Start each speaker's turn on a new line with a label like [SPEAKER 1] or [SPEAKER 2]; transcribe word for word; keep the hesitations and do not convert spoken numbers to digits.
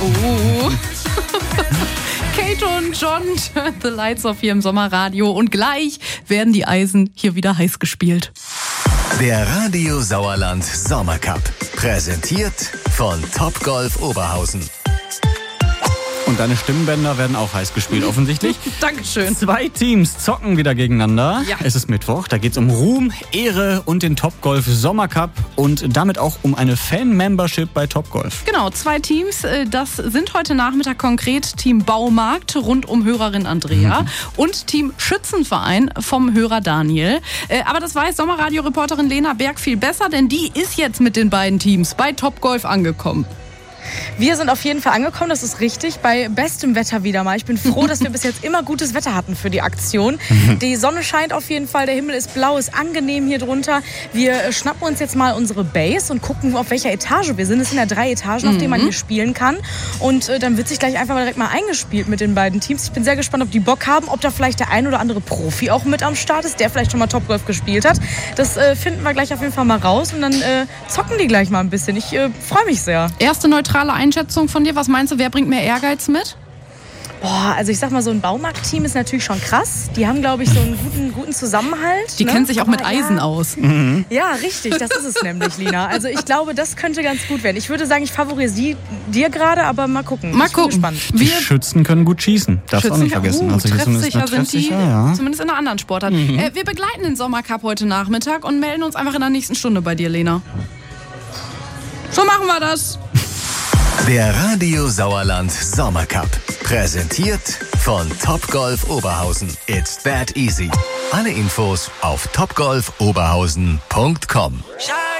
[SPEAKER 1] Oh. Kate und John, Turn the Lights Off hier im Sommerradio. Und gleich werden die Eisen hier wieder heiß gespielt.
[SPEAKER 2] Der Radio Sauerland Sommercup. Präsentiert von Topgolf Oberhausen.
[SPEAKER 3] Und deine Stimmbänder werden auch heiß gespielt, offensichtlich.
[SPEAKER 1] Dankeschön.
[SPEAKER 3] Zwei Teams zocken wieder gegeneinander.
[SPEAKER 1] Ja.
[SPEAKER 3] Es ist Mittwoch, da geht es um Ruhm, Ehre und den Topgolf Sommercup und damit auch um eine Fan-Membership bei Topgolf.
[SPEAKER 1] Genau, zwei Teams. Das sind heute Nachmittag konkret Team Baumarkt rund um Hörerin Andrea mhm. und Team Schützenverein vom Hörer Daniel. Aber das weiß Sommerradio-Reporterin Lena Berg viel besser, denn die ist jetzt mit den beiden Teams bei Topgolf angekommen.
[SPEAKER 4] Wir sind auf jeden Fall angekommen, das ist richtig, bei bestem Wetter wieder mal. Ich bin froh, dass wir bis jetzt immer gutes Wetter hatten für die Aktion. Die Sonne scheint auf jeden Fall, der Himmel ist blau, ist angenehm hier drunter. Wir schnappen uns jetzt mal unsere Base und gucken, auf welcher Etage wir sind. Es sind ja drei Etagen, auf denen man hier spielen kann. Und äh, dann wird sich gleich einfach mal direkt mal eingespielt mit den beiden Teams. Ich bin sehr gespannt, ob die Bock haben, ob da vielleicht der ein oder andere Profi auch mit am Start ist, der vielleicht schon mal Topgolf gespielt hat. Das äh, finden wir gleich auf jeden Fall mal raus und dann äh, zocken die gleich mal ein bisschen. Ich äh, freue mich sehr.
[SPEAKER 1] Erste neutrale Einschätzung von dir. Was meinst du, wer bringt mehr Ehrgeiz mit?
[SPEAKER 4] Boah, also ich sag mal, so ein Baumarktteam ist natürlich schon krass. Die haben, glaube ich, so einen guten, guten Zusammenhalt.
[SPEAKER 1] Die
[SPEAKER 4] ne?
[SPEAKER 1] kennen sich auch
[SPEAKER 4] Aber
[SPEAKER 1] mit Eisen
[SPEAKER 4] ja,
[SPEAKER 1] aus.
[SPEAKER 3] Mhm.
[SPEAKER 4] Ja, richtig, das ist es nämlich, Lina. Also ich glaube, das könnte ganz gut werden. Ich würde sagen, ich favorisiere dir gerade, aber mal gucken.
[SPEAKER 1] Mal
[SPEAKER 4] ich bin
[SPEAKER 1] gucken.
[SPEAKER 4] gespannt.
[SPEAKER 3] Die
[SPEAKER 1] Wir
[SPEAKER 3] Schützen können gut schießen, darfst du auch nicht vergessen.
[SPEAKER 1] Uh,
[SPEAKER 3] also hier
[SPEAKER 1] treffsicher sind die,
[SPEAKER 3] ja.
[SPEAKER 1] zumindest in einer anderen Sportart.
[SPEAKER 3] Mhm.
[SPEAKER 1] Äh, wir begleiten den Sommercup heute Nachmittag und melden uns einfach in der nächsten Stunde bei dir, Lena. So machen wir das.
[SPEAKER 2] Der Radio Sauerland Sommercup. Präsentiert von Topgolf Oberhausen. It's that easy. Alle Infos auf topgolf oberhausen punkt com.